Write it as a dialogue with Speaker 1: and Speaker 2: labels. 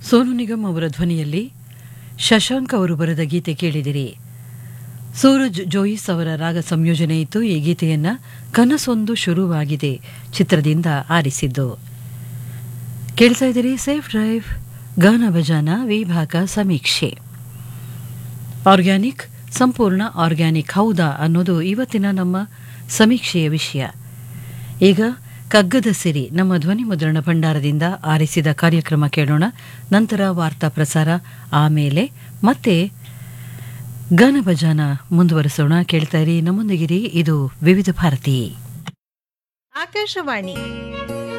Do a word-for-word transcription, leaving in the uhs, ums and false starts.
Speaker 1: ಸೋನು ನಿಗಮ್ ಅವರ ಧ್ವನಿಯಲ್ಲಿ ಶಶಾಂಕ್ ಅವರು ಬರೆದ ಗೀತೆ ಕೇಳಿದಿರಿ. ಸೂರಜ್ ಜೋಯಿಸ್ ಅವರ ರಾಗ ಸಂಯೋಜನೆ ಇತ್ತು. ಈ ಗೀತೆಯನ್ನ ಕನಸೊಂದು ಶುರುವಾಗಿದೆ ಚಿತ್ರದಿಂದ ಆರಿಸಿದ್ದು. ಕೇಳ್ತಾ ಇದ್ದೀರಿ ಸೇಫ್ ಡ್ರೈವ್ ಗಾನ ಭಜಾನ ವಿಭಾಗ ಸಮೀಕ್ಷೆ. ಆರ್ಗ್ಯಾನಿಕ್, ಸಂಪೂರ್ಣ ಆರ್ಗ್ಯಾನಿಕ್ ಹೌದಾ ಅನ್ನೋದು ಇವತ್ತಿನ ನಮ್ಮ ಸಮೀಕ್ಷೆಯ ವಿಷಯ. ಈಗ ಕಗ್ಗದ ಸಿರಿ ನಮ್ಮ ಧ್ವನಿ ಮುದ್ರಣ ಭಂಡಾರದಿಂದ ಆರಿಸಿದ ಕಾರ್ಯಕ್ರಮ ಕೇಳೋಣ. ನಂತರ ವಾರ್ತಾ ಪ್ರಸಾರ, ಆಮೇಲೆ ಮತ್ತೆ ಗಾನ ಭಜಾನ ಮುಂದುವರಿಸೋಣ. ಕೇಳ್ತಾ ಇರಿ, ನಮ್ಮೊಂದಿಗಿರಿ. ಇದು ವಿವಿಧ ಭಾರತಿ
Speaker 2: ಆಕಾಶವಾಣಿ